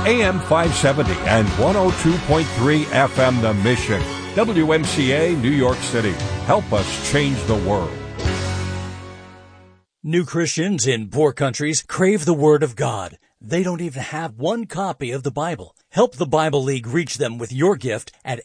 AM 570 and 102.3 FM The Mission. WMCA, New York City. Help us change the world. New Christians in poor countries crave the Word of God. They don't even have one copy of the Bible. Help the Bible League reach them with your gift at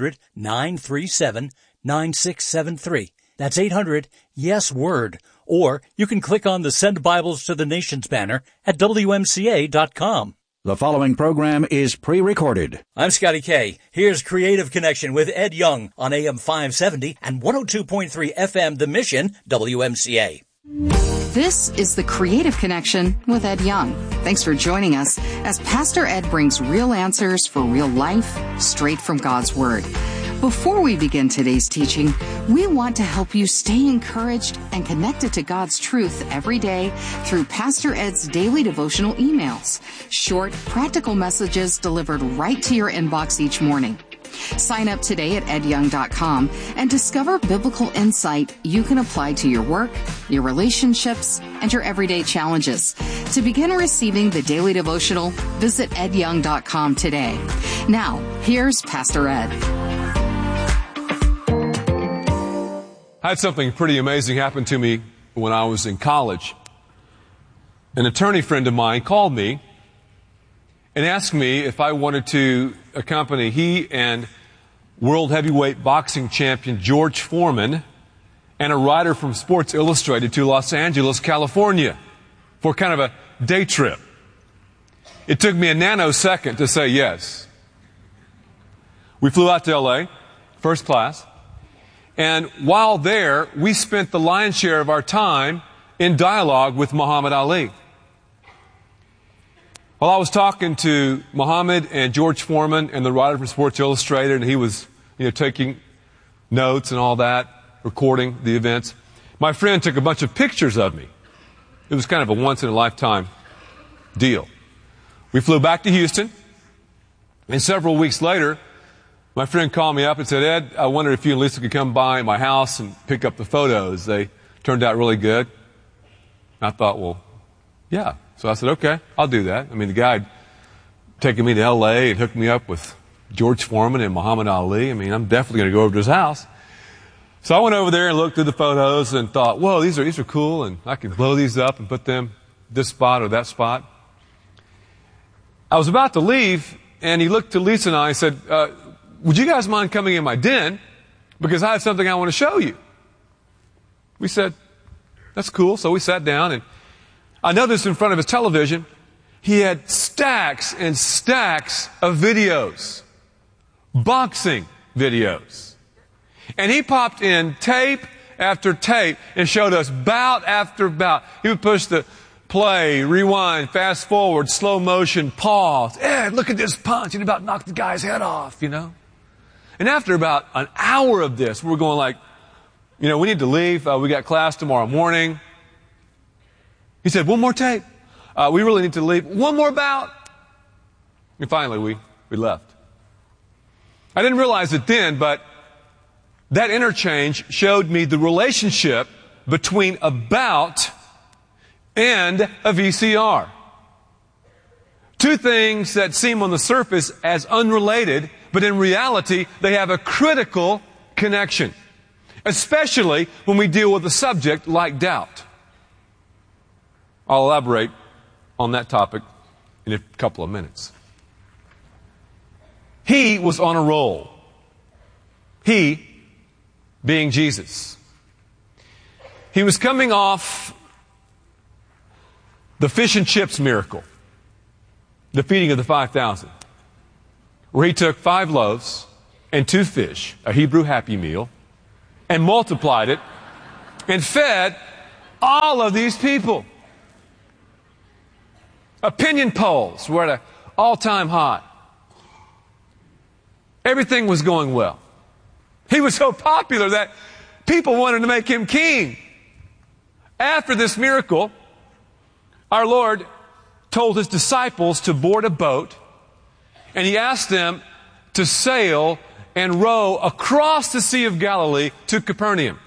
800-937-9673. That's 800-YES-WORD. Or you can click on the Send Bibles to the Nations banner at WMCA.com. The following program is pre-recorded. I'm Scotty K. Here's Creative Connection with Ed Young on AM 570 and 102.3 FM The Mission, WMCA. This is the Creative Connection with Ed Young. Thanks for joining us as Pastor Ed brings real answers for real life straight from God's Word. Before we begin today's teaching, we want to help you stay encouraged and connected to God's truth every day through Pastor Ed's daily devotional emails, short, practical messages delivered right to your inbox each morning. Sign up today at edyoung.com and discover biblical insight you can apply to your work, your relationships, and your everyday challenges. To begin receiving the daily devotional, visit edyoung.com today. Now, here's Pastor Ed. I had something pretty amazing happen to me when I was in college. An attorney friend of mine called me and asked me if I wanted to accompany he and world heavyweight boxing champion George Foreman and a writer from Sports Illustrated to Los Angeles, California for kind of a day trip. It took me a nanosecond to say yes. We flew out to L.A., first class. And while there, we spent the lion's share of our time in dialogue with Muhammad Ali. While I was talking to Muhammad and George Foreman and the writer from Sports Illustrated, and he was, taking notes and all that, recording the events, my friend took a bunch of pictures of me. It was kind of a once-in-a-lifetime deal. We flew back to Houston, and several weeks later, my friend called me up and said, Ed, I wondered if you and Lisa could come by my house and pick up the photos. They turned out really good. I thought, well, yeah. So I said, okay, I'll do that. I mean, the guy had taken me to L.A. and hooked me up with George Foreman and Muhammad Ali. I mean, I'm definitely going to go over to his house. So I went over there and looked through the photos and thought, whoa, these are cool, and I can blow these up and put them this spot or that spot. I was about to leave, and he looked to Lisa and I and said, would you guys mind coming in my den? Because I have something I want to show you. We said, that's cool. So we sat down, and I noticed in front of his television, he had stacks and stacks of videos. Boxing videos. And he popped in tape after tape and showed us bout after bout. He would push the play, rewind, fast forward, slow motion, pause. Ed, look at this punch. He about knocked the guy's head off, And after about an hour of this, we're going like, we need to leave. We got class tomorrow morning. He said, one more tape. We really need to leave. One more bout. And finally, we left. I didn't realize it then, but that interchange showed me the relationship between a bout and a VCR. Two things that seem on the surface as unrelated, but in reality, they have a critical connection, especially when we deal with a subject like doubt. I'll elaborate on that topic in a couple of minutes. He was on a roll. He being Jesus. He was coming off the fish and chips miracle, the feeding of the 5,000, where he took 5 loaves and 2 fish, a Hebrew Happy Meal, and multiplied it and fed all of these people. Opinion polls were at an all-time high. Everything was going well. He was so popular that people wanted to make him king. After this miracle, our Lord told his disciples to board a boat, and he asked them to sail and row across the Sea of Galilee to Capernaum.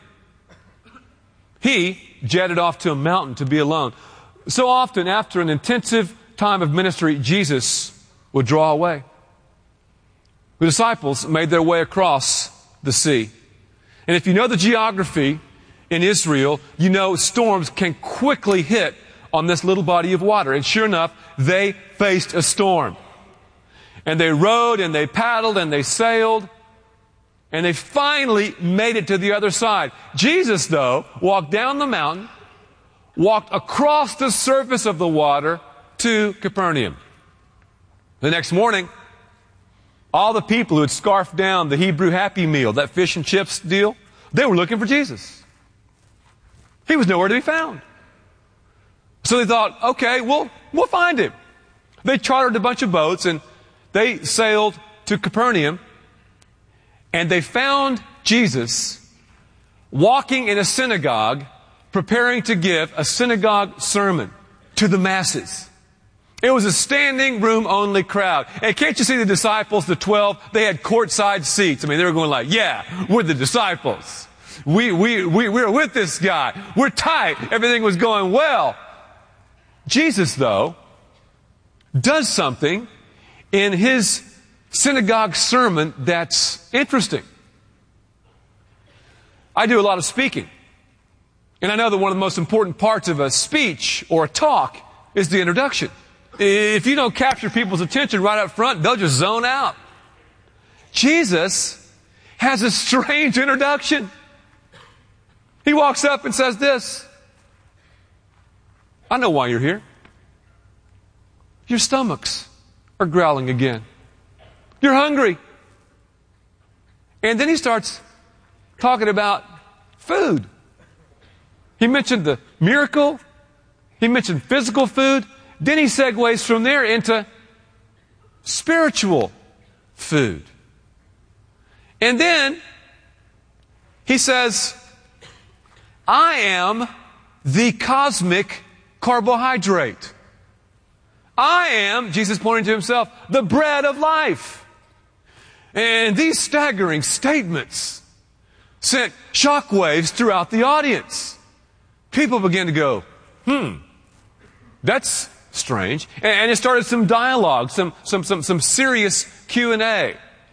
He jetted off to a mountain to be alone. So often after an intensive time of ministry, Jesus would draw away. The disciples made their way across the sea. And if you know the geography in Israel, you know storms can quickly hit on this little body of water. And sure enough, they faced a storm. And they rowed and they paddled and they sailed. And they finally made it to the other side. Jesus, though, walked down the mountain, walked across the surface of the water to Capernaum. The next morning, all the people who had scarfed down the Hebrew Happy Meal, that fish and chips deal, they were looking for Jesus. He was nowhere to be found. So they thought, okay, we'll find him. They chartered a bunch of boats and they sailed to Capernaum. And they found Jesus walking in a synagogue, preparing to give a synagogue sermon to the masses. It was a standing room only crowd. And can't you see the disciples, the 12, they had courtside seats. I mean, they were going like, yeah, we're the disciples. We're with this guy. We're tight. Everything was going well. Jesus, though, does something in his synagogue sermon that's interesting. I do a lot of speaking. And I know that one of the most important parts of a speech or a talk is the introduction. If you don't capture people's attention right up front, they'll just zone out. Jesus has a strange introduction. He walks up and says this: I know why you're here. Your stomachs are growling again. You're hungry. And then he starts talking about food. He mentioned the miracle. He mentioned physical food. Then he segues from there into spiritual food. And then he says, I am the cosmic carbohydrate. I am, Jesus pointing to himself, the bread of life. And these staggering statements sent shockwaves throughout the audience. People began to go, that's strange. And it started some dialogue, some serious Q&A.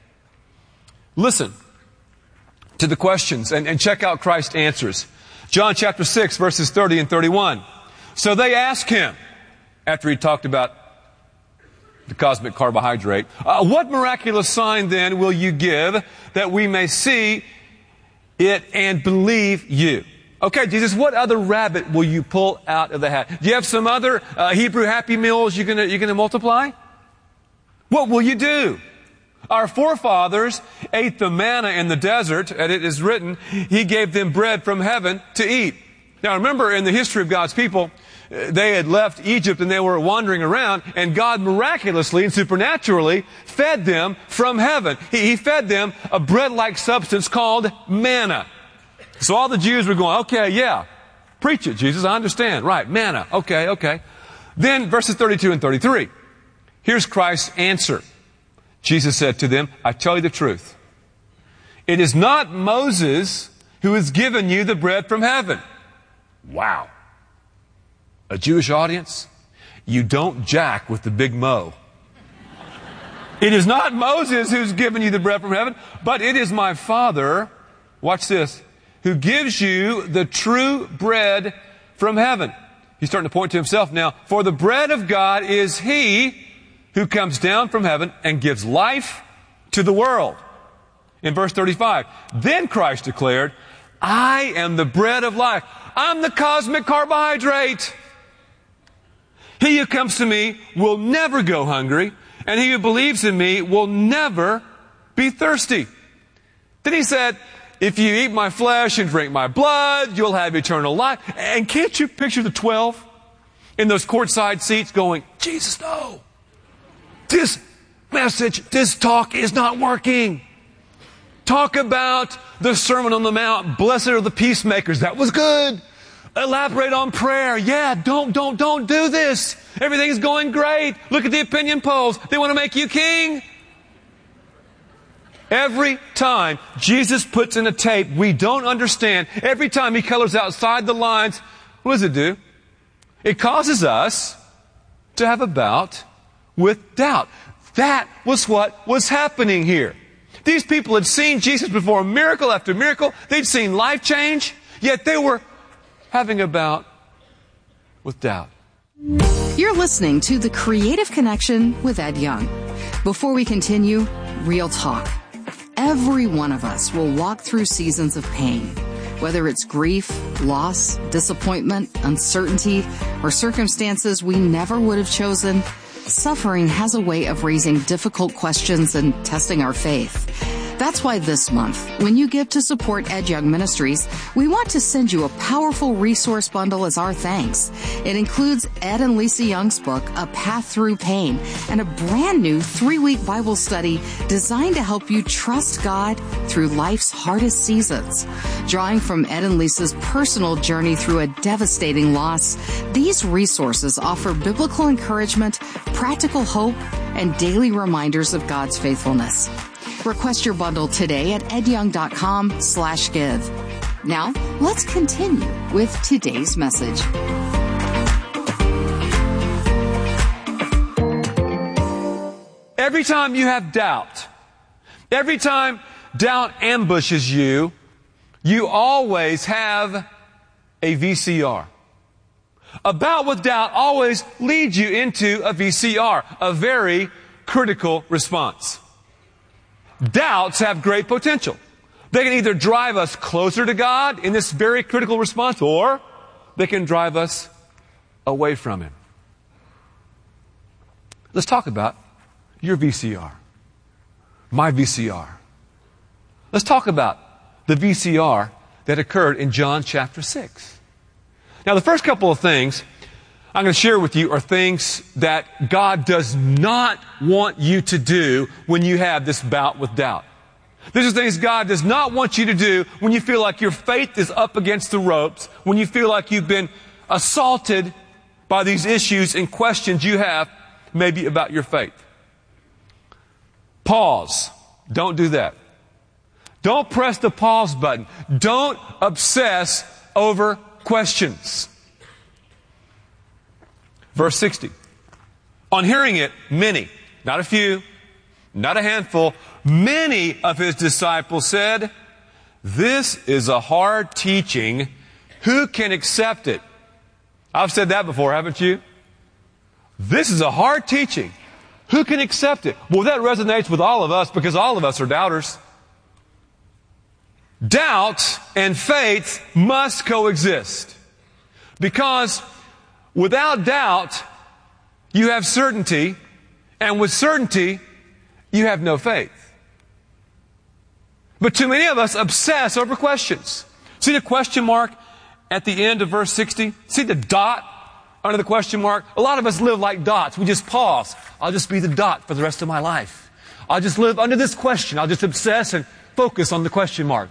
Listen to the questions and check out Christ's answers. John chapter 6, verses 30 and 31. So they asked him, after he talked about the cosmic carbohydrate, what miraculous sign then will you give that we may see it and believe you? Okay, Jesus, what other rabbit will you pull out of the hat? Do you have some other Hebrew Happy Meals you're gonna multiply? What will you do? Our forefathers ate the manna in the desert, and it is written, He gave them bread from heaven to eat. Now remember, in the history of God's people, they had left Egypt and they were wandering around, and God miraculously and supernaturally fed them from heaven. He fed them a bread-like substance called manna. So all the Jews were going, okay, yeah, preach it, Jesus, I understand. Right, manna, okay. Then verses 32 and 33. Here's Christ's answer. Jesus said to them, I tell you the truth. It is not Moses who has given you the bread from heaven. Wow. A Jewish audience? You don't jack with the big Mo. It is not Moses who's given you the bread from heaven, but it is my Father, watch this, who gives you the true bread from heaven. He's starting to point to himself now. For the bread of God is He who comes down from heaven and gives life to the world. In verse 35, then Christ declared, I am the bread of life. I'm the cosmic carbohydrate. He who comes to me will never go hungry, and he who believes in me will never be thirsty. Then he said, if you eat my flesh and drink my blood, you'll have eternal life. And can't you picture the 12 in those courtside seats going, Jesus, no. This message, this talk is not working. Talk about the Sermon on the Mount. Blessed are the peacemakers. That was good. Elaborate on prayer. Yeah, don't do this. Everything's going great. Look at the opinion polls. They want to make you king. Every time Jesus puts in a tape we don't understand, every time He colors outside the lines, what does it do? It causes us to have a bout with doubt. That was what was happening here. These people had seen Jesus perform miracle after miracle. They'd seen life change, yet they were having a bout with doubt. You're listening to The Creative Connection with Ed Young. Before we continue, real talk. Every one of us will walk through seasons of pain. Whether it's grief, loss, disappointment, uncertainty, or circumstances we never would have chosen, suffering has a way of raising difficult questions and testing our faith. That's why this month, when you give to support Ed Young Ministries, we want to send you a powerful resource bundle as our thanks. It includes Ed and Lisa Young's book, A Path Through Pain, and a brand new 3-week Bible study designed to help you trust God through life's hardest seasons. Drawing from Ed and Lisa's personal journey through a devastating loss, these resources offer biblical encouragement, practical hope, and daily reminders of God's faithfulness. Request your bundle today at edyoung.com/give. Now, let's continue with today's message. Every time you have doubt, every time doubt ambushes you, you always have a VCR. A bout with doubt always leads you into a VCR, a very critical response. Doubts have great potential. They can either drive us closer to God in this very critical response, or they can drive us away from Him. Let's talk about your VCR, my VCR. Let's talk about the VCR that occurred in John chapter 6. Now, the first couple of things I'm going to share with you are things that God does not want you to do when you have this bout with doubt. These are things God does not want you to do when you feel like your faith is up against the ropes, when you feel like you've been assaulted by these issues and questions you have maybe about your faith. Pause. Don't do that. Don't press the pause button. Don't obsess over questions. Verse 60. On hearing it, many, not a few, not a handful, many of His disciples said, "This is a hard teaching. Who can accept it?" I've said that before, haven't you? This is a hard teaching. Who can accept it? Well, that resonates with all of us because all of us are doubters. Doubt and faith must coexist. Because without doubt, you have certainty, and with certainty, you have no faith. But too many of us obsess over questions. See the question mark at the end of verse 60? See the dot under the question mark? A lot of us live like dots. We just pause. I'll just be the dot for the rest of my life. I'll just live under this question. I'll just obsess and focus on the question mark.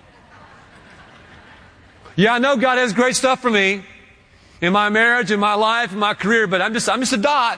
Yeah, I know God has great stuff for me in my marriage, in my life, in my career, but I'm just a dot.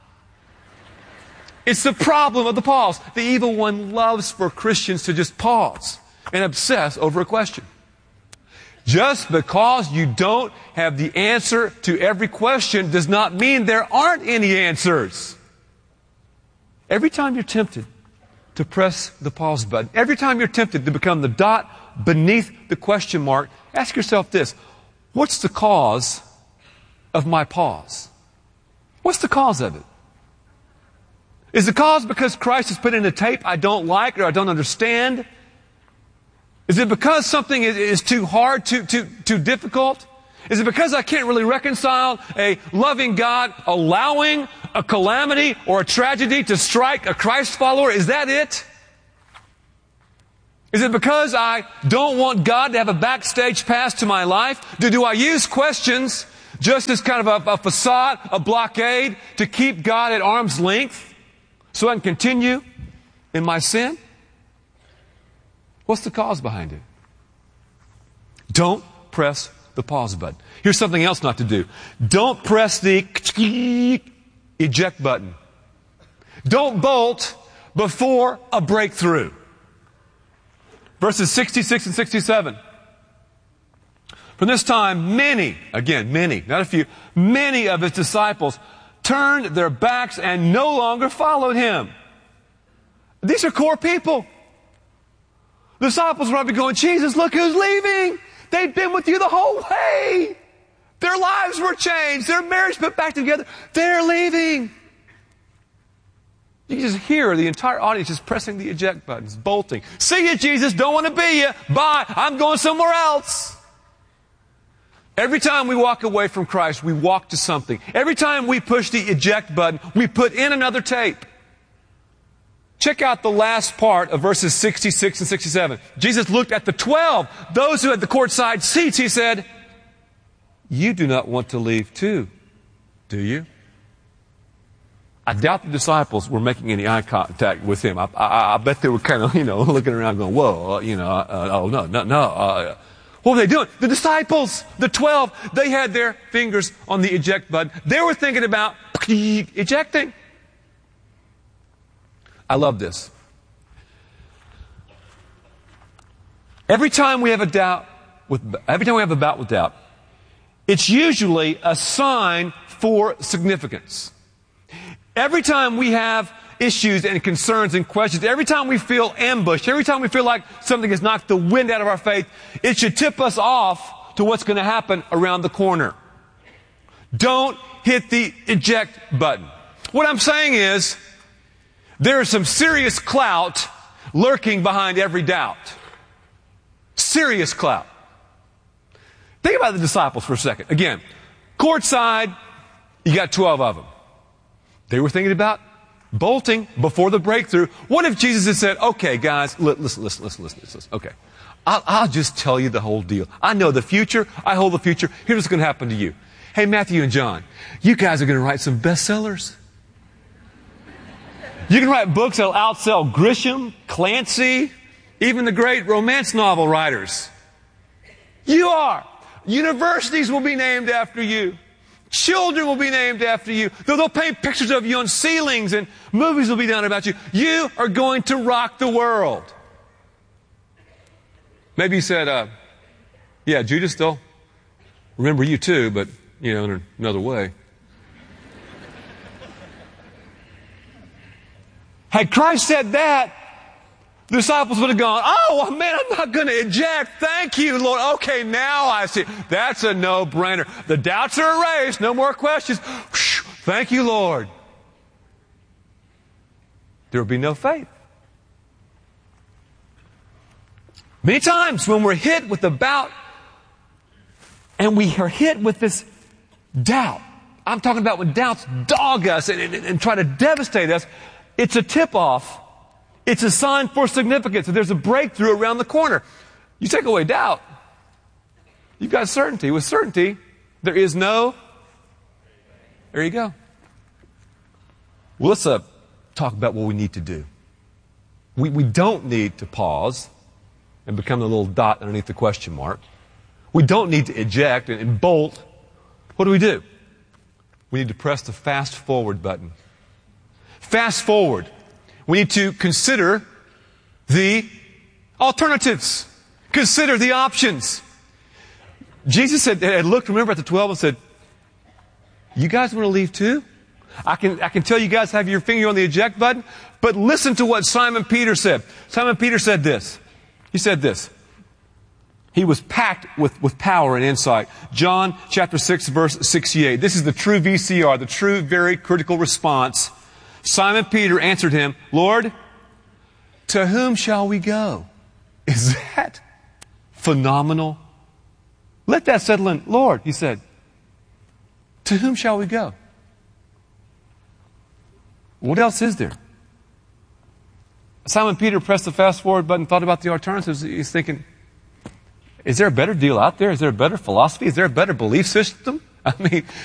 It's the problem of the pause. The evil one loves for Christians to just pause and obsess over a question. Just because you don't have the answer to every question does not mean there aren't any answers. Every time you're tempted to press the pause button, every time you're tempted to become the dot beneath the question mark, ask yourself this: what's the cause of my pause? What's the cause of it? Is the cause because Christ has put in a tape I don't like or I don't understand? Is it because something is too hard, too difficult? Is it because I can't really reconcile a loving God allowing a calamity or a tragedy to strike a Christ follower? Is that it? Is it because I don't want God to have a backstage pass to my life? Do I use questions just as kind of a facade, a blockade to keep God at arm's length so I can continue in my sin? What's the cause behind it? Don't press the pause button. Here's something else not to do. Don't press the eject button. Don't bolt before a breakthrough. Verses 66 and 67. From this time, many, again, many, not a few, many of His disciples turned their backs and no longer followed Him. These are core people. The disciples were probably going, Jesus, look who's leaving. They've been with you the whole way. Their lives were changed. Their marriage put back together. They're leaving. You can just hear the entire audience just pressing the eject buttons, bolting. See you, Jesus. Don't want to be you. Bye. I'm going somewhere else. Every time we walk away from Christ, we walk to something. Every time we push the eject button, we put in another tape. Check out the last part of verses 66 and 67. Jesus looked at the 12, those who had the courtside seats. He said, you do not want to leave too, do you? I doubt the disciples were making any eye contact with him. I bet they were kind of, looking around going, whoa, no. What were they doing? The disciples, the 12, they had their fingers on the eject button. They were thinking about ejecting. I love this. Every time we have a bout with doubt, it's usually a sign for significance. Every time we have issues and concerns and questions, every time we feel ambushed, every time we feel like something has knocked the wind out of our faith, it should tip us off to what's going to happen around the corner. Don't hit the eject button. What I'm saying is, there is some serious clout lurking behind every doubt. Serious clout. Think about the disciples for a second. Again, courtside, you got 12 of them. They were thinking about bolting before the breakthrough. What if Jesus had said, okay, guys, listen. Okay, I'll just tell you the whole deal. I know the future. I hold the future. Here's what's going to happen to you. Hey, Matthew and John, you guys are going to write some bestsellers. You can write books that'll outsell Grisham, Clancy, even the great romance novel writers. You are. Universities will be named after you. Children will be named after you. They'll paint pictures of you on ceilings and movies will be done about you. You are going to rock the world. Maybe you said, yeah, Judas, they'll remember you too, but, in another way. Had Christ said that, the disciples would have gone, oh, man, I'm not going to eject. Thank you, Lord. Okay, now I see. That's a no-brainer. The doubts are erased. No more questions. Thank you, Lord. There will be no faith. Many times when we're hit with the bout and we are hit with this doubt, I'm talking about when doubts dog us and try to devastate us, it's a tip-off. It's a sign for significance. There's a breakthrough around the corner. You take away doubt, you've got certainty. With certainty, there is no... There you go. Well, let's talk about what we need to do. We don't need to pause and become the little dot underneath the question mark. We don't need to eject and bolt. What do? We need to press the fast forward button. Fast forward. We need to consider the alternatives. Consider the options. Jesus had looked, remember, at the 12 and said, you guys want to leave too? I can tell you guys have your finger on the eject button, but listen to what Simon Peter said. Simon Peter said this. He said this. He was packed with power and insight. John chapter 6, verse 68. This is the true VCR, the true, very critical response. Simon Peter answered him, Lord, to whom shall we go? Is that phenomenal? Let that settle in. Lord, he said, to whom shall we go? What else is there? Simon Peter pressed the fast forward button, thought about the alternatives. He's thinking, is there a better deal out there? Is there a better philosophy? Is there a better belief system? I mean,